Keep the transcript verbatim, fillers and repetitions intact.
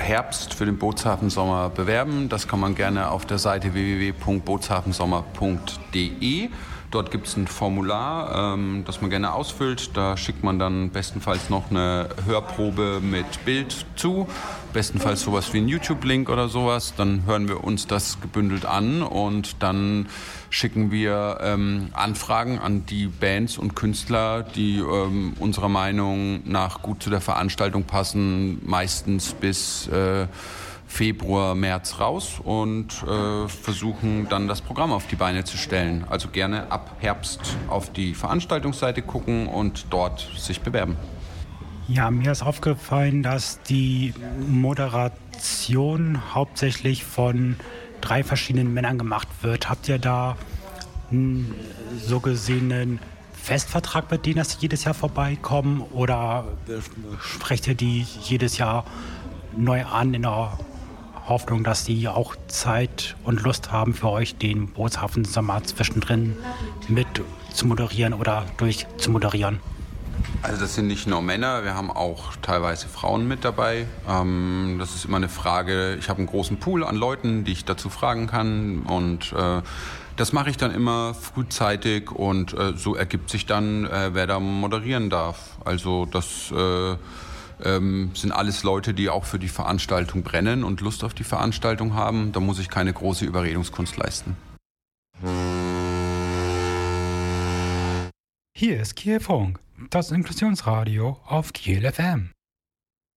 Herbst für den Bootshafensommer bewerben. Das kann man gerne auf der Seite w w w punkt bootshafensommer punkt d e. Dort gibt es ein Formular, ähm, das man gerne ausfüllt. Da schickt man dann bestenfalls noch eine Hörprobe mit Bild zu. Bestenfalls sowas wie ein YouTube-Link oder sowas. Dann hören wir uns das gebündelt an und dann schicken wir ähm, Anfragen an die Bands und Künstler, die ähm, unserer Meinung nach gut zu der Veranstaltung passen, meistens bis äh, Februar, März raus und äh, versuchen dann das Programm auf die Beine zu stellen. Also gerne ab Herbst auf die Veranstaltungsseite gucken und dort sich bewerben. Ja, mir ist aufgefallen, dass die Moderation hauptsächlich von drei verschiedenen Männern gemacht wird. Habt ihr da einen so gesehenen Festvertrag mit denen, dass sie jedes Jahr vorbeikommen, oder sprecht ihr die jedes Jahr neu an in der Hoffnung, dass sie auch Zeit und Lust haben, für euch den Bootshafensommer zwischendrin mit zu moderieren oder durch zu moderieren? Also das sind nicht nur Männer, wir haben auch teilweise Frauen mit dabei. Ähm, das ist immer eine Frage, ich habe einen großen Pool an Leuten, die ich dazu fragen kann, und äh, das mache ich dann immer frühzeitig, und äh, so ergibt sich dann, äh, wer da moderieren darf. Also das äh, ähm, sind alles Leute, die auch für die Veranstaltung brennen und Lust auf die Veranstaltung haben. Da muss ich keine große Überredungskunst leisten. Hier ist Kiel Funk, das Inklusionsradio auf Kiel F M.